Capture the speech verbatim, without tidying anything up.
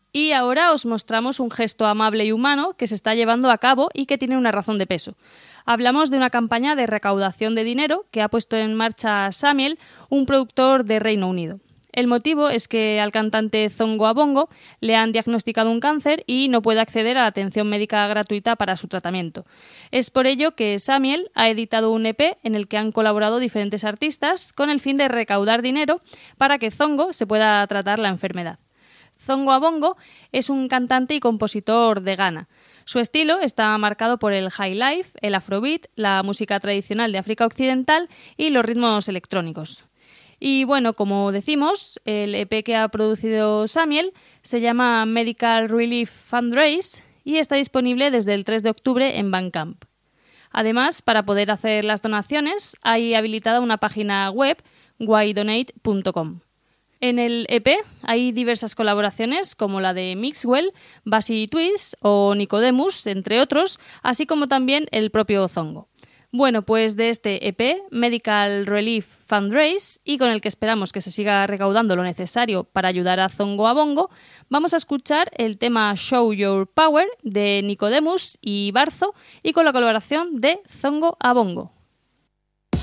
Y ahora os mostramos un gesto amable y humano que se está llevando a cabo y que tiene una razón de peso. Hablamos de una campaña de recaudación de dinero que ha puesto en marcha Samiel, un productor de Reino Unido. El motivo es que al cantante Zongo Abongo le han diagnosticado un cáncer y no puede acceder a la atención médica gratuita para su tratamiento. Es por ello que Samiel ha editado un E P en el que han colaborado diferentes artistas con el fin de recaudar dinero para que Zongo se pueda tratar la enfermedad. Zongo Abongo es un cantante y compositor de Ghana. Su estilo está marcado por el high life, el afrobeat, la música tradicional de África Occidental y los ritmos electrónicos. Y bueno, como decimos, el E P que ha producido Samiel se llama Medical Relief Fundraise y está disponible desde el tres de octubre en Bandcamp. Además, para poder hacer las donaciones, hay habilitada una página web, why donate punto com. En el E P hay diversas colaboraciones como la de Mixwell, Basi Twist o Nicodemus, entre otros, así como también el propio Zongo. Bueno, pues de este E P, Medical Relief Fundraise, y con el que esperamos que se siga recaudando lo necesario para ayudar a Zongo Abongo, vamos a escuchar el tema Show Your Power de Nicodemus y Barzo y con la colaboración de Zongo Abongo.